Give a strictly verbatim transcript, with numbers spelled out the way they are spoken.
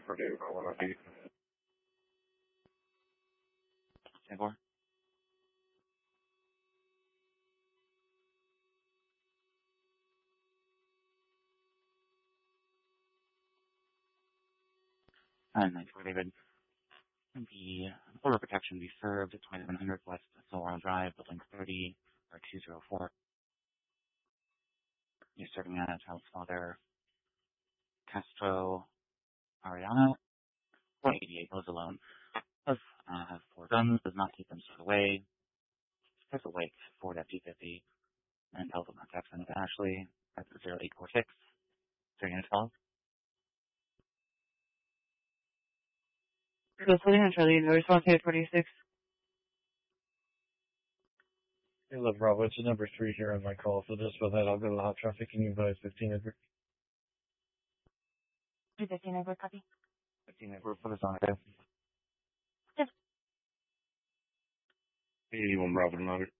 for David, I want to be. ten four. And nine four, David. The order protection be served at twenty-seven hundred West Solano Drive, Building thirty, or two oh four. You're serving as house father Castro Ariano, one eighty-eight, lives alone. Has, uh, has four guns, does not keep them stowed away. Has a Wake Ford F two fifty, and telephone contacts in with Ashley at zero eight four six. Three units call. So putting on Charlie, no response here, twenty-six. Hey, look, Bravo, it's a number three here on my call. So just for that, I'll go to hot traffic and you advise fifteen Edward. fifteen Edward, copy. fifteen Edward, put us on it. eighty-one Bravo, another.